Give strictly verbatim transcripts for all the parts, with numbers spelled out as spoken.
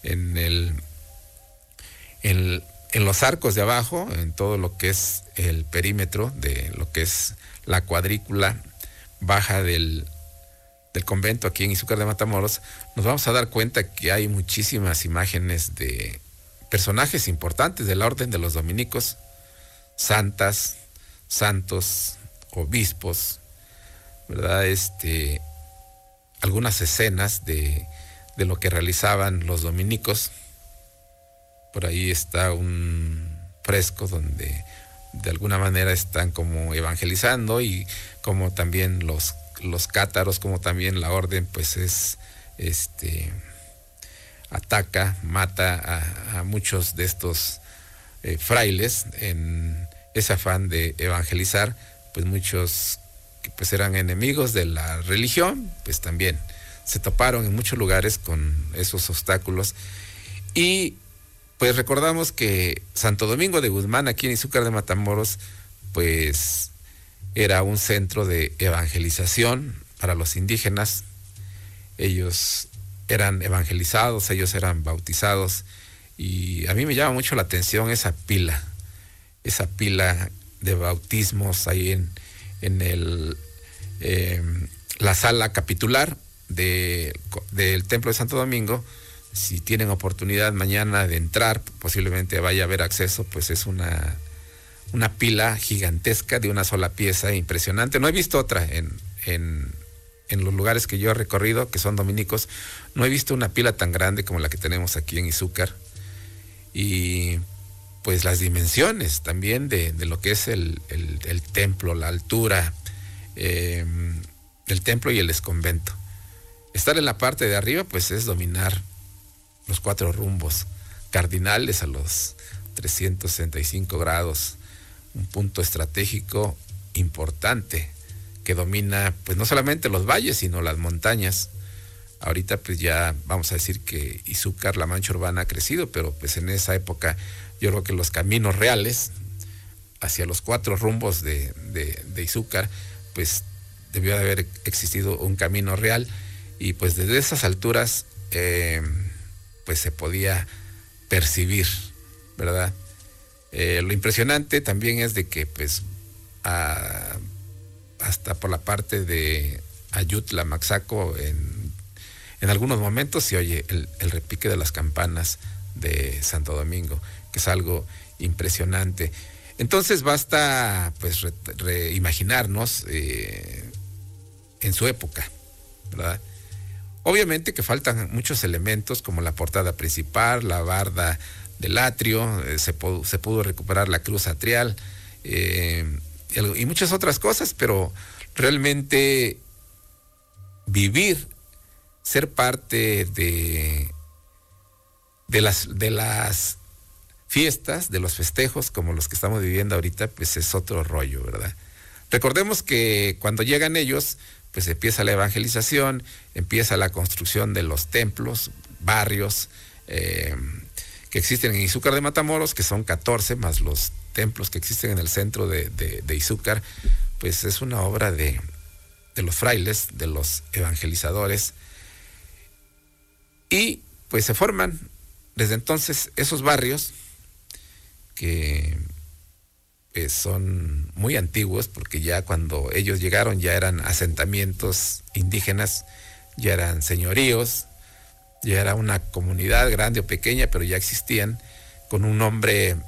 en el, en, en los arcos de abajo, en todo lo que es el perímetro de lo que es la cuadrícula baja del, del convento aquí en Izúcar de Matamoros, nos vamos a dar cuenta que hay muchísimas imágenes de personajes importantes de la orden de los dominicos, santas, santos, obispos, ¿verdad? Este, algunas escenas de, de lo que realizaban los dominicos. Por ahí está un fresco donde de alguna manera están como evangelizando, y como también los, los cátaros, como también la orden, pues es, este, ataca, mata a, a muchos de estos eh, frailes en ese afán de evangelizar. Pues muchos que pues eran enemigos de la religión, pues también se toparon en muchos lugares con esos obstáculos. Y pues recordamos que Santo Domingo de Guzmán, aquí en Izúcar de Matamoros, pues era un centro de evangelización para los indígenas. Ellos eran evangelizados, ellos eran bautizados, y a mí me llama mucho la atención esa pila, esa pila de bautismos ahí en, en el, eh, la sala capitular de, del Templo de Santo Domingo. Si tienen oportunidad mañana de entrar, posiblemente vaya a haber acceso, pues es una, una pila gigantesca de una sola pieza, impresionante. No he visto otra en, en, en los lugares que yo he recorrido, que son dominicos. No he visto una pila tan grande como la que tenemos aquí en Izúcar. Y pues las dimensiones también de, de lo que es el, el, el templo, la altura eh, del templo y el exconvento. Estar en la parte de arriba, pues es dominar los cuatro rumbos cardinales a los trescientos sesenta y cinco grados, un punto estratégico importante que domina pues no solamente los valles, sino las montañas. Ahorita pues ya vamos a decir que Izúcar, la mancha urbana, ha crecido, pero pues en esa época yo creo que los caminos reales hacia los cuatro rumbos de, de, de Izúcar, pues debió de haber existido un camino real, y pues desde esas alturas eh, pues se podía percibir, ¿verdad? Eh, lo impresionante también es de que pues a, hasta por la parte de Ayutla, Maxaco, en, en algunos momentos se oye el, el repique de las campanas de Santo Domingo, que es algo impresionante. Entonces basta pues re, reimaginarnos eh, en su época, ¿verdad? Obviamente que faltan muchos elementos, como la portada principal, la barda del atrio, eh, se, pudo, se pudo recuperar la cruz atrial eh, y, y muchas otras cosas, pero realmente vivir, ser parte de, de, las, de las fiestas, de los festejos como los que estamos viviendo ahorita, pues es otro rollo, ¿verdad? Recordemos que cuando llegan ellos, pues empieza la evangelización, empieza la construcción de los templos, barrios eh, que existen en Izúcar de Matamoros, que son catorce, más los templos que existen en el centro de, de, de Izúcar. Pues es una obra de, de los frailes, de los evangelizadores, y pues se forman desde entonces esos barrios que Eh, son muy antiguos, porque ya cuando ellos llegaron ya eran asentamientos indígenas, ya eran señoríos, ya era una comunidad grande o pequeña, pero ya existían con un nombre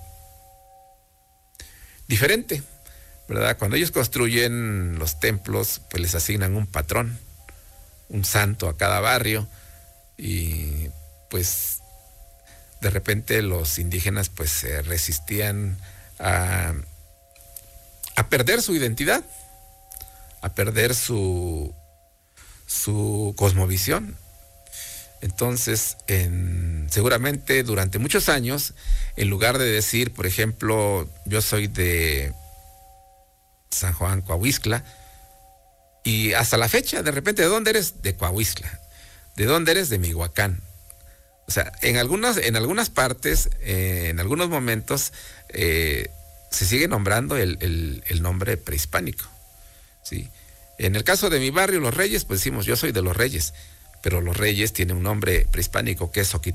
diferente, ¿verdad? Cuando ellos construyen los templos, pues les asignan un patrón, un santo a cada barrio, y pues de repente los indígenas pues se resistían a a perder su identidad, a perder su, su cosmovisión. Entonces, en, seguramente durante muchos años, en lugar de decir, por ejemplo, yo soy de San Juan Coahuistla, y hasta la fecha, de repente, ¿de dónde eres? De Coahuistla. ¿De dónde eres? De Mihuacán. O sea, en algunas, en algunas partes, eh, en algunos momentos, eh, se sigue nombrando el, el, el nombre prehispánico, ¿sí? En el caso de mi barrio, Los Reyes, pues decimos, yo soy de Los Reyes, pero Los Reyes tiene un nombre prehispánico que es Oquitán.